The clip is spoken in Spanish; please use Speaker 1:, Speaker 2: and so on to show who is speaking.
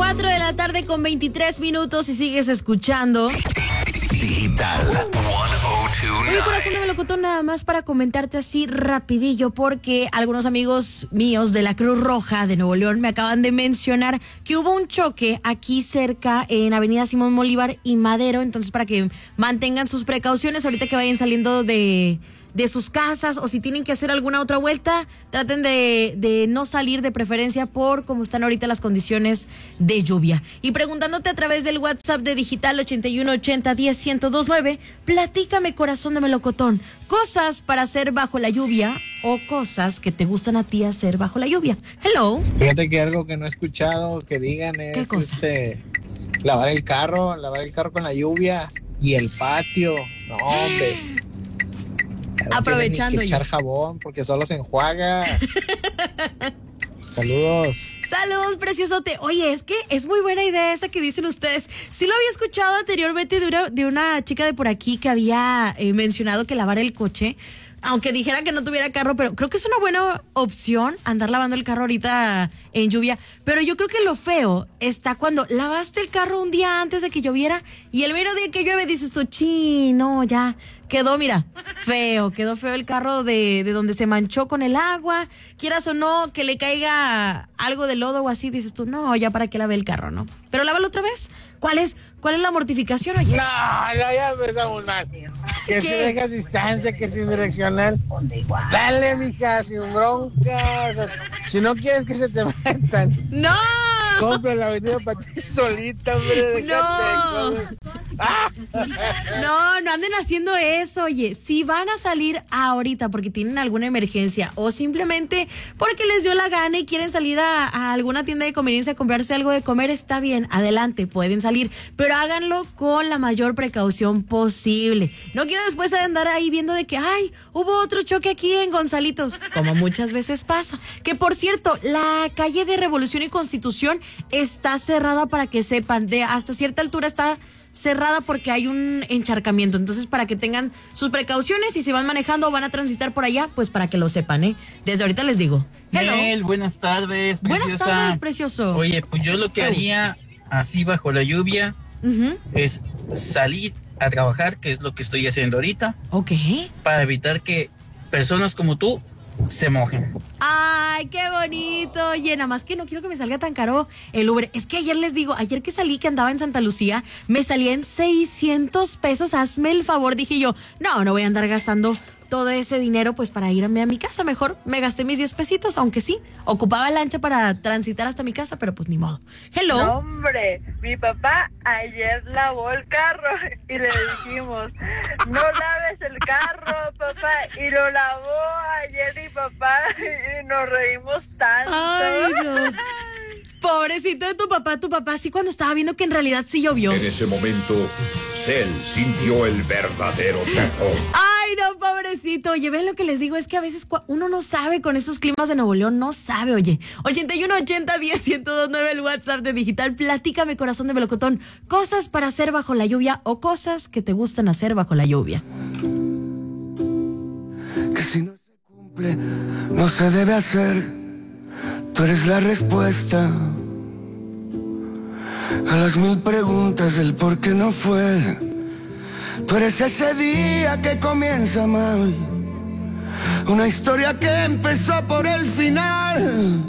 Speaker 1: 4 de la tarde con 23 minutos y sigues escuchando
Speaker 2: Digital 1029.
Speaker 1: Oye, corazón de melocotón, nada más para comentarte así rapidillo, porque algunos amigos míos de la Cruz Roja de Nuevo León me acaban de mencionar que hubo un choque aquí cerca en Avenida Simón Bolívar y Madero. Entonces, para que mantengan sus precauciones ahorita que vayan saliendo de sus casas, o si tienen que hacer alguna otra vuelta, traten de no salir, de preferencia por cómo están ahorita las condiciones de lluvia. Y preguntándote a través del WhatsApp de Digital 8180101029, platícame, corazón de melocotón, cosas para hacer bajo la lluvia o cosas que te gustan a ti hacer bajo la lluvia. Hello.
Speaker 3: Fíjate que algo que no he escuchado que digan es
Speaker 1: ¿Qué cosa?
Speaker 3: lavar el carro con la lluvia y el patio. No, hombre. No
Speaker 1: Aprovechando
Speaker 3: tiene ni que echar jabón porque solo se enjuaga. Saludos.
Speaker 1: Saludos, preciosote. Oye, es que es muy buena idea esa que dicen ustedes. Sí lo había escuchado anteriormente de una chica de por aquí que había mencionado que lavar el coche, aunque dijera que no tuviera carro, pero creo que es una buena opción andar lavando el carro ahorita en lluvia. Pero yo creo que lo feo está cuando lavaste el carro un día antes de que lloviera y el mero día que llueve dices tú, no, ya quedó, mira, quedó feo el carro de donde se manchó con el agua. Quieras o no, que le caiga algo de lodo o así, dices tú, no, ya para qué lavé el carro, ¿no? Pero lávalo otra vez. ¿Cuál es la mortificación? Oye?
Speaker 3: No, ya empezamos mal. Que si dejas distancia, que sin direccional. Dale, mija, sin broncas. Si no quieres que se te metan.
Speaker 1: ¡No!
Speaker 3: Compra la avenida para ti solita, hombre.
Speaker 1: No. No anden haciendo eso, oye. Si van a salir ahorita porque tienen alguna emergencia o simplemente porque les dio la gana y quieren salir a alguna tienda de conveniencia a comprarse algo de comer, está bien, adelante, pueden salir, pero háganlo con la mayor precaución posible. No quiero después andar ahí viendo de que, ay, hubo otro choque aquí en Gonzalitos, como muchas veces pasa. Que por cierto, la calle de Revolución y Constitución está cerrada, para que sepan, de hasta cierta altura está cerrada porque hay un encharcamiento. Entonces, para que tengan sus precauciones y si van manejando o van a transitar por allá, pues para que lo sepan, ¿eh? Desde ahorita les digo. Hello.
Speaker 4: Nel, buenas tardes, preciosa.
Speaker 1: Buenas tardes, precioso.
Speaker 4: Oye, pues yo lo que haría así bajo la lluvia es salir a trabajar, que es lo que estoy haciendo ahorita.
Speaker 1: Ok.
Speaker 4: Para evitar que personas como tú se mojen.
Speaker 1: Ay, qué bonito. Oye, nada más que no quiero que me salga tan caro el Uber. Es que ayer que salí, que andaba en Santa Lucía, me salía en 600 pesos. Hazme el favor, dije yo. No voy a andar gastando todo ese dinero pues para irme a mi casa. Mejor me gasté mis 10 pesitos, aunque sí, ocupaba lancha para transitar hasta mi casa, pero pues ni modo. Hello.
Speaker 5: No, hombre, mi papá ayer lavó el carro y le dijimos, no laves el carro, papá, y lo lavó ayer mi papá y nos reímos tanto.
Speaker 1: Ay, no. Pobrecito de tu papá sí, cuando estaba viendo que en realidad sí llovió.
Speaker 6: En ese momento, Cell sintió el verdadero terror.
Speaker 1: Ay, no, pobrecito. Oye, ven, lo que les digo es que a veces uno no sabe con estos climas de Nuevo León, no sabe, oye. 8180101029, el WhatsApp de Digital. Platícame, corazón de melocotón, cosas para hacer bajo la lluvia o cosas que te gustan hacer bajo la lluvia.
Speaker 7: Que si no se cumple, no se debe hacer. Tú eres la respuesta a las 1000 preguntas del por qué no fue. Tú eres ese día que comienza mal, una historia que empezó por el final.